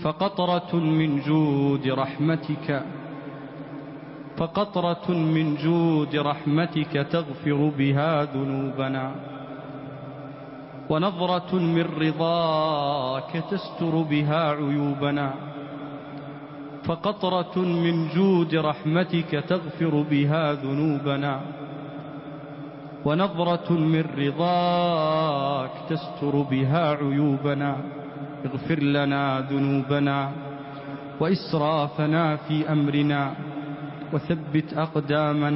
فقطرة من جود رحمتك تغفر بها ذنوبنا، ونظرة من رضاك تستر بها عيوبنا. فقطرة من جود رحمتك تغفر بها ذنوبنا، ونظرة من رضاك تستر بها عيوبنا. اغفر لنا ذنوبنا وإسرافنا في أمرنا، وثبت أقدامنا